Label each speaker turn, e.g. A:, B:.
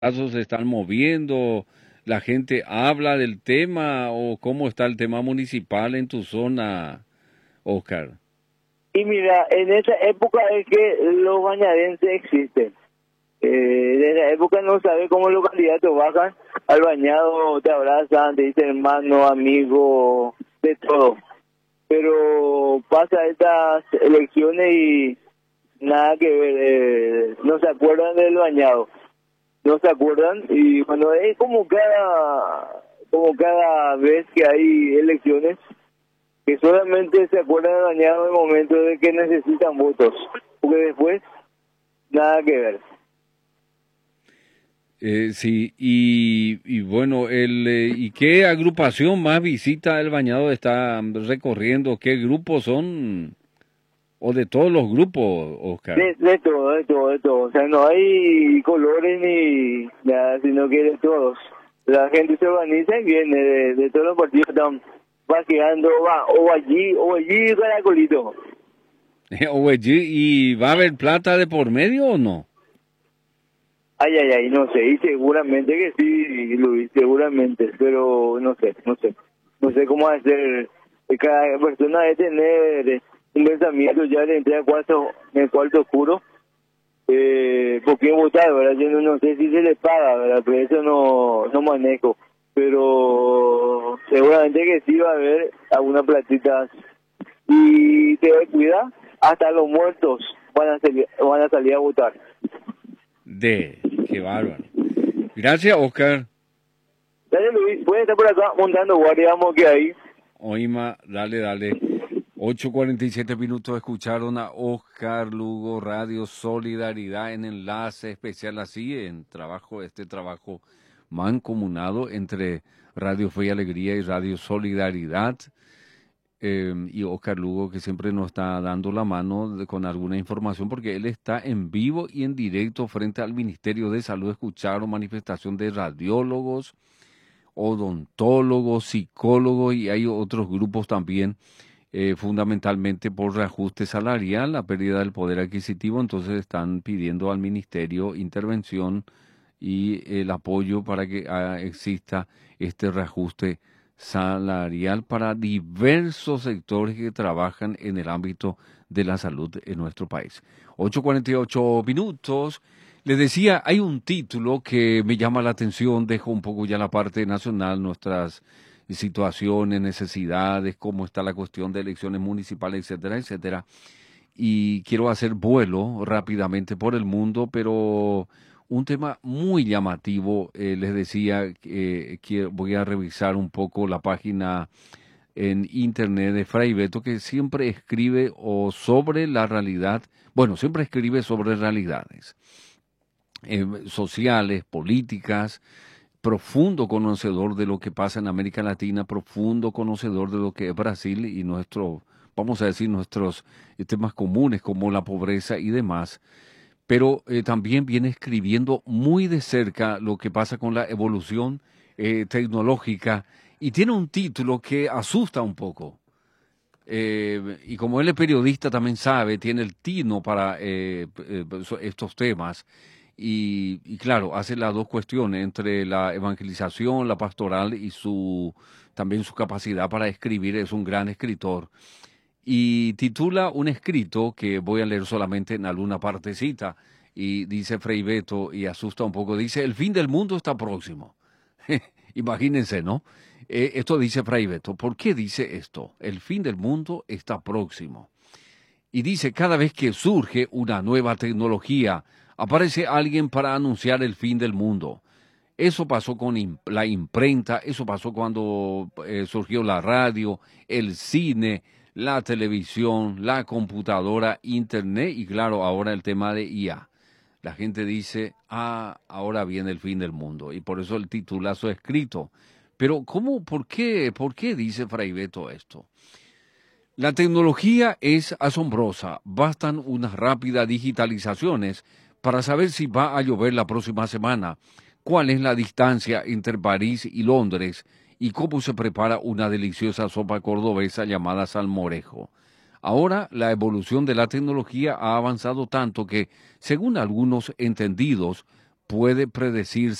A: casos se están moviendo? ¿La gente habla del tema o cómo está el tema municipal en tu zona, Oscar?
B: Y mira, en esa época es que los bañadenses existen. En esa época no sabes cómo los candidatos bajan al bañado, te abrazan, te dicen hermano, amigo, de todo. Pero pasa estas elecciones y nada que ver, no se acuerdan del bañado, no se acuerdan, y bueno, es como cada vez que hay elecciones, que solamente se acuerdan del bañado en el momento de que necesitan votos, porque después nada que ver.
A: Sí, y bueno, ¿y qué agrupación más visita el bañado está recorriendo? ¿Qué grupos son? ¿O de todos los grupos, Oscar?
B: De todo, de todo, de todo. O sea, no hay colores ni nada, sino que de todos. La gente se organiza y viene de todos los partidos. Están vaqueando, va, o allí, caracolito.
A: Oye, ¿y va a haber plata de por medio o no?
B: Ay, ay, ay, no sé. Y seguramente que sí, Luis, seguramente. Pero no sé, no sé. No sé cómo hacer. Cada persona debe tener un pensamiento ya de entrar en el cuarto oscuro. Por quién votar, ¿verdad? Yo no sé si se le paga, ¿verdad? Pero eso no manejo. Pero seguramente que sí va a haber algunas platitas. Y te cuida, hasta los muertos van a salir a votar.
A: Qué bárbaro. Gracias, Oscar.
B: Dale, Luis, pueden estar por acá montando guardia, vamos que ahí.
A: Oima, dale. 8:47 escucharon a Oscar Lugo, Radio Solidaridad en enlace especial así, este trabajo mancomunado entre Radio Fe y Alegría y Radio Solidaridad. Y Oscar Lugo que siempre nos está dando la mano con alguna información porque él está en vivo y en directo frente al Ministerio de Salud. Escucharon manifestación de radiólogos, odontólogos, psicólogos y hay otros grupos también, fundamentalmente por reajuste salarial, la pérdida del poder adquisitivo. Entonces están pidiendo al Ministerio intervención y el apoyo para que exista este reajuste salarial para diversos sectores que trabajan en el ámbito de la salud en nuestro país. 8:48. Les decía, hay un título que me llama la atención, dejo un poco ya la parte nacional, nuestras situaciones, necesidades, cómo está la cuestión de elecciones municipales, etcétera, etcétera. Y quiero hacer vuelo rápidamente por el mundo, pero un tema muy llamativo, les decía que voy a revisar un poco la página en internet de Fray Beto, que siempre escribe o sobre la realidad, bueno, siempre escribe sobre realidades sociales, políticas, profundo conocedor de lo que pasa en América Latina, profundo conocedor de lo que es Brasil y vamos a decir, nuestros temas comunes como la pobreza y demás, pero también viene escribiendo muy de cerca lo que pasa con la evolución tecnológica y tiene un título que asusta un poco. Y como él es periodista también sabe, tiene el tino para estos temas y claro, hace las dos cuestiones entre la evangelización, la pastoral y también su capacidad para escribir. Es un gran escritor y titula un escrito que voy a leer solamente en alguna partecita y dice Frei Beto y asusta un poco, dice: el fin del mundo está próximo. Imagínense, ¿no? Esto dice Fray Beto. ¿Por qué dice esto? El fin del mundo está próximo. Y dice, cada vez que surge una nueva tecnología, aparece alguien para anunciar el fin del mundo. Eso pasó con la imprenta, eso pasó cuando surgió la radio, el cine, la televisión, la computadora, internet y claro, ahora el tema de IA. La gente dice, ahora viene el fin del mundo. Y por eso el titulazo escrito. Pero por qué dice Fray Beto esto? La tecnología es asombrosa. Bastan unas rápidas digitalizaciones para saber si va a llover la próxima semana, cuál es la distancia entre París y Londres y cómo se prepara una deliciosa sopa cordobesa llamada salmorejo. Ahora la evolución de la tecnología ha avanzado tanto que, según algunos entendidos, puede predecir